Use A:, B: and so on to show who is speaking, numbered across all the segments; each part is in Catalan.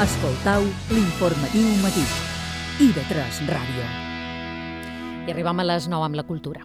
A: Escoltau l'informatiu matí. IB3 Ràdio.
B: I arribam a les 9 amb la cultura.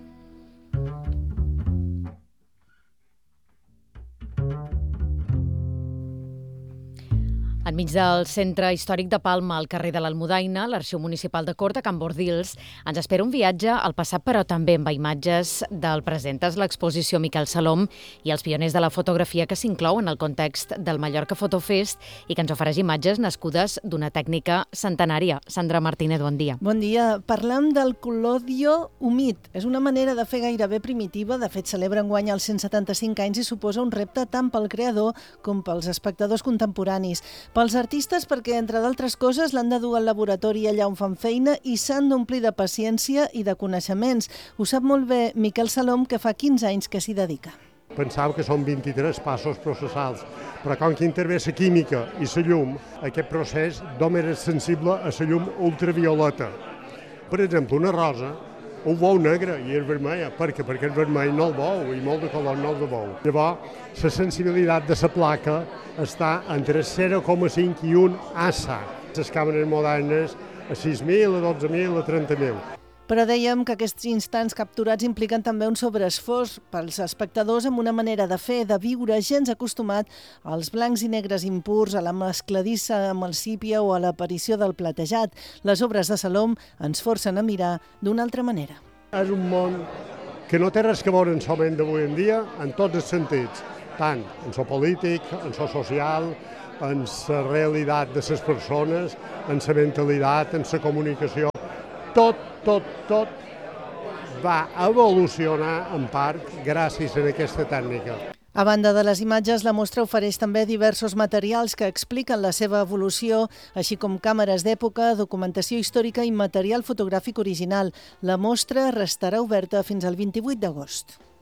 B: Enmig del centre històric de Palma, al carrer de l'Almudaina, l'Arxiu Municipal de Cort, a Can Bordils, ens espera un viatge al passat, però també amb imatges del present. És l'exposició Miquel Salom i els pioners de la fotografia que s'inclou en el context del Mallorca Fotofest i que ens ofereix imatges nascudes d'una tècnica centenària. Sandra Martínez, bon dia.
C: Bon dia. Parlem del Collodió humit. És una manera de fer gairebé primitiva. De fet, celebra enguany els 175 anys i suposa un repte tant pel creador com pels espectadors contemporanis. Pels artistes, perquè, entre d'altres coses, l'han de dur al laboratori allà on fan feina i s'han d'omplir de paciència i de coneixements. Ho sap molt bé Miquel Salom, que fa 15 anys que s'hi dedica.
D: Pensava que són 23 passos processals, però com que intervé la química i la llum, aquest procés només és sensible a la llum ultravioleta. Per exemple, una rosa, ho veu negre i és vermella, perquè el vermell no el veu i molt de color no el veu. Llavors, la sensibilitat de la placa està entre 0,5 i 1 ASA. Les càmeres modernes a 6.000, a 12.000, a 30.000.
C: Però dèiem que aquests instants capturats impliquen també un sobreesforç pels espectadors amb una manera de fer, de viure gens acostumat als blancs i negres impurs, a la mescladissa amb el sípia o a l'aparició del platejat. Les obres de Salom ens forcen a mirar d'una altra manera.
D: És un món que no té res a veure amb el món d'avui en dia, en tots els sentits, tant en el polític, en el social, en la realitat de les persones, en la mentalitat, en la comunicació. Tot va evolucionar en part gràcies a aquesta tècnica.
C: A banda de les imatges, la mostra ofereix també diversos materials que expliquen la seva evolució, així com càmeres d'època, documentació històrica i material fotogràfic original. La mostra restarà oberta fins al 28 d'agost.